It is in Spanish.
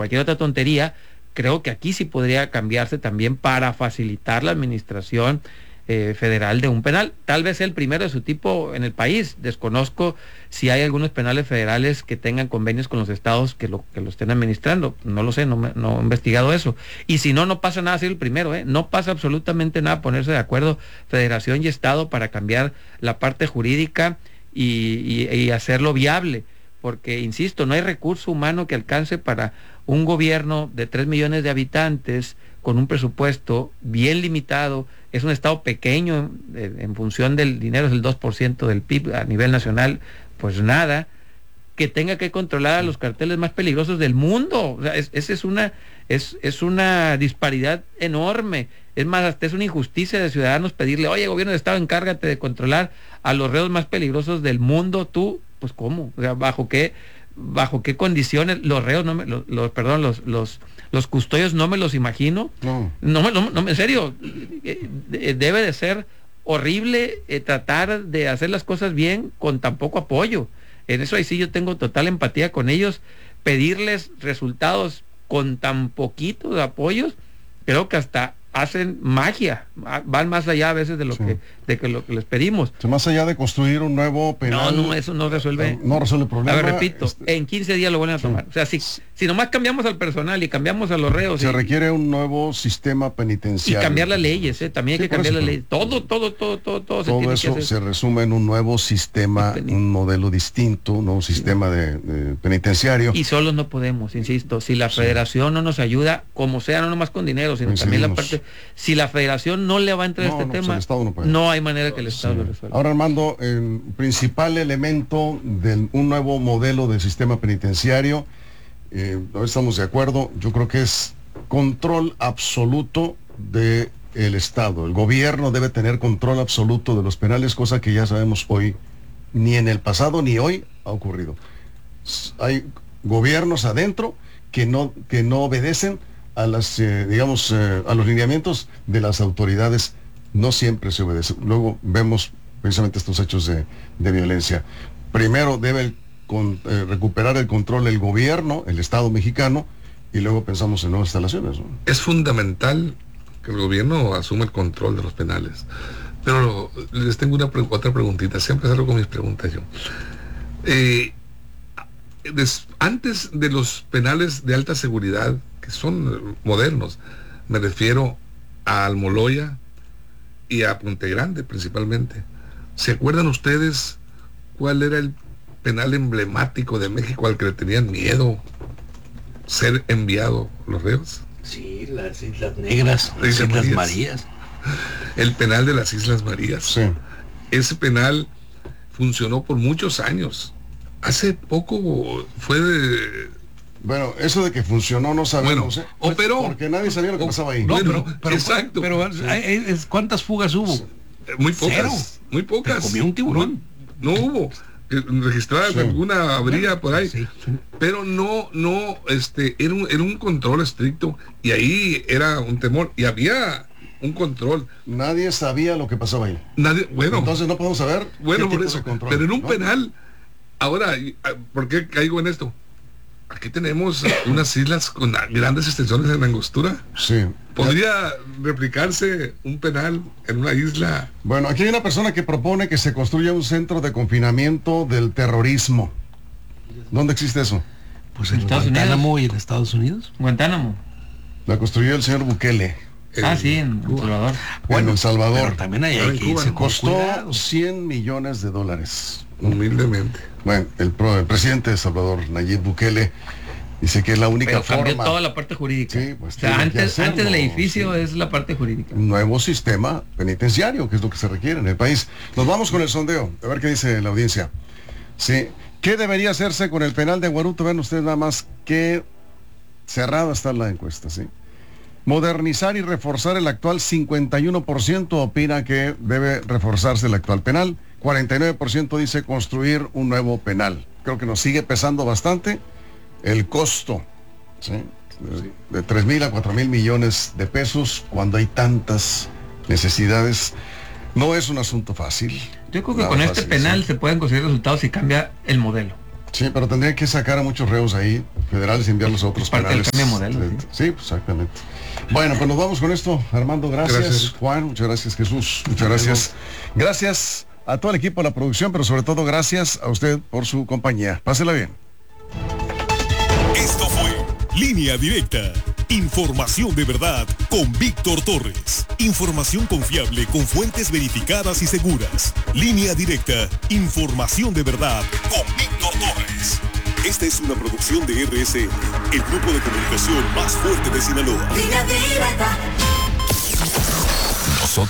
cualquier otra tontería, creo que aquí sí podría cambiarse también para facilitar la administración federal de un penal. Tal vez sea el primero de su tipo en el país. Desconozco si hay algunos penales federales que tengan convenios con los estados que lo estén administrando. No lo sé, no he investigado eso. Y si no, no pasa nada ser el primero, ¿eh? No pasa absolutamente nada ponerse de acuerdo federación y estado para cambiar la parte jurídica y hacerlo viable. Porque, insisto, no hay recurso humano que alcance para un gobierno de 3 millones de habitantes con un presupuesto bien limitado. Es un estado pequeño en función del dinero, es el 2% del PIB a nivel nacional, pues nada, que tenga que controlar a los carteles más peligrosos del mundo. O sea, esa es una disparidad enorme. Es más, hasta es una injusticia de ciudadanos pedirle, oye, gobierno de estado, encárgate de controlar a los reos más peligrosos del mundo. Tú, pues ¿cómo? O sea, ¿bajo qué condiciones? Los reos, los custodios no me los imagino. No, en serio, debe de ser horrible tratar de hacer las cosas bien con tan poco apoyo. En eso ahí sí yo tengo total empatía con ellos. Pedirles resultados con tan poquitos apoyos, creo que hasta hacen magia, van más allá a veces de lo que les pedimos. Más allá de construir un nuevo penal. No, eso no resuelve. No resuelve el problema. A ver, repito, en 15 días lo vuelven a tomar. O sea, si nomás cambiamos al personal y cambiamos a los reos. Se requiere un nuevo sistema penitenciario. Y cambiar las leyes, también hay que cambiar las leyes. Todo eso se resume en un nuevo sistema, un modelo distinto, un nuevo sistema de penitenciario. Y solos no podemos, insisto. Si la federación no nos ayuda, como sea, no nomás con dinero, sino también la parte. Si la federación no le va a entrar este tema, no hay manera que el Estado lo resuelva. Ahora, Armando, el principal elemento de un nuevo modelo de sistema penitenciario, no estamos de acuerdo, yo creo que es control absoluto del Estado. El gobierno debe tener control absoluto de los penales, cosa que ya sabemos hoy, ni en el pasado ni hoy ha ocurrido. Hay gobiernos adentro que no obedecen a las a los lineamientos de las autoridades. No siempre se obedece. Luego vemos precisamente estos hechos de violencia. Primero debe recuperar el control del gobierno, el Estado mexicano, y luego pensamos en nuevas instalaciones, ¿no? Es fundamental que el gobierno asuma el control de los penales. Pero les tengo otra preguntita. Siempre salgo con mis preguntas yo. Antes de los penales de alta seguridad, que son modernos, me refiero a Almoloya y a Puente Grande principalmente. ¿Se acuerdan ustedes cuál era el penal emblemático de México al que le tenían miedo ser enviado los reos? Sí, las Islas Negras, las Islas Marías. El penal de las Islas Marías. Sí. Ese penal funcionó por muchos años. Hace poco fue Bueno, eso de que funcionó no sabemos, operó. Porque nadie sabía lo que pasaba ahí. No, pero exacto. Pero ¿cuántas fugas hubo? Muy pocas. Cero. Muy pocas. Se comió un tiburón. No hubo. Registrada alguna habría por ahí. Sí. Pero era un control estricto y ahí era un temor. Y había un control. Nadie sabía lo que pasaba ahí. Entonces no podemos saber. Bueno, por eso. Pero en un penal. Ahora, ¿por qué caigo en esto? Aquí tenemos unas islas con grandes extensiones en angostura. Sí. ¿Podría replicarse un penal en una isla? Bueno, aquí hay una persona que propone que se construya un centro de confinamiento del terrorismo. ¿Dónde existe eso? Pues en Guantánamo y en Estados Unidos. Guantánamo. La construyó el señor Bukele. Sí, en El Salvador. Bueno, en El Salvador. Pero también hay que irse con costó cuidado. $100 millones. Humildemente. Bueno, el presidente de Salvador, Nayib Bukele, dice que es la única Pero forma. cambió toda la parte jurídica. Sí, pues, o sea, antes del edificio sí. es la parte jurídica. Un nuevo sistema penitenciario, que es lo que se requiere en el país. Nos vamos con el sondeo, a ver qué dice la audiencia. Sí. ¿Qué debería hacerse con el penal de Guaruto? Vean ustedes nada más qué cerrada está la encuesta, ¿sí? Modernizar y reforzar el actual. 51% opina que debe reforzarse el actual penal. 49% dice construir un nuevo penal. Creo que nos sigue pesando bastante el costo, ¿sí? De 3,000 a 4,000 millones de pesos cuando hay tantas necesidades. No es un asunto fácil. Yo creo que con este penal se pueden conseguir resultados si cambia el modelo. Sí, pero tendría que sacar a muchos reos ahí, federales, y enviarlos a otros penales. Parte del cambio de modelo, sí, exactamente. Bueno, pues nos vamos con esto. Armando, gracias. Juan, muchas gracias. Jesús, muchas gracias. Gracias a todo el equipo de la producción, pero sobre todo gracias a usted por su compañía. Pásela bien. Esto fue Línea Directa. Información de verdad con Víctor Torres. Información confiable con fuentes verificadas y seguras. Línea Directa. Información de verdad con Víctor Torres. Esta es una producción de RSN, el grupo de comunicación más fuerte de Sinaloa. Línea Directa.